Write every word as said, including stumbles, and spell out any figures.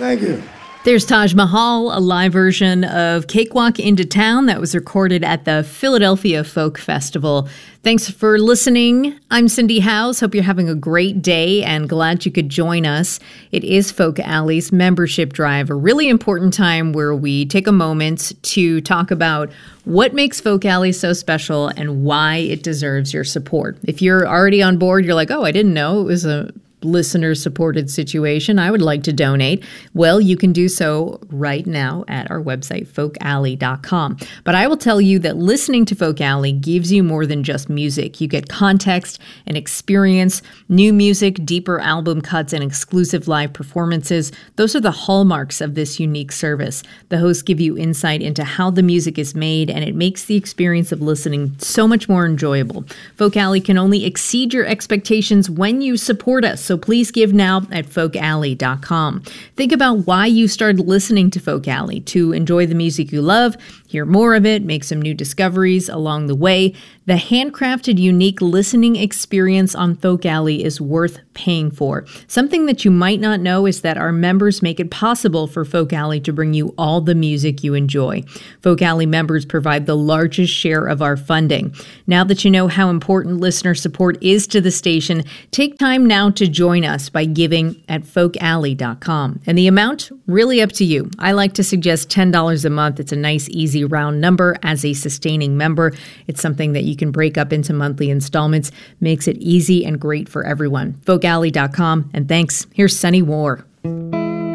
Thank you. There's Taj Mahal, a live version of Cakewalk into Town that was recorded at the Philadelphia Folk Festival. Thanks for listening. I'm Cindy Howes. Hope you're having a great day and glad you could join us. It is Folk Alley's membership drive, a really important time where we take a moment to talk about what makes Folk Alley so special and why it deserves your support. If you're already on board, you're like, oh, I didn't know it was a listener-supported situation. I would like to donate. Well, you can do so right now at our website, folk alley dot com. But I will tell you that listening to Folk Alley gives you more than just music. You get context and experience, new music, deeper album cuts, and exclusive live performances. Those are the hallmarks of this unique service. The hosts give you insight into how the music is made, and it makes the experience of listening so much more enjoyable. Folk Alley can only exceed your expectations when you support us. So please give now at folk alley dot com. Think about why you started listening to Folk Alley: to enjoy the music you love, hear more of it, make some new discoveries along the way. The handcrafted, unique listening experience on Folk Alley is worth paying for. Something that you might not know is that our members make it possible for Folk Alley to bring you all the music you enjoy. Folk Alley members provide the largest share of our funding. Now that you know how important listener support is to the station, take time now to join us by giving at folk alley dot com. And the amount, really up to you. I like to suggest ten dollars a month. It's a nice, easy, round number as a sustaining member. It's something that you can break up into monthly installments, makes it easy and great for everyone. folk alley dot com, and thanks. Here's Sunny War.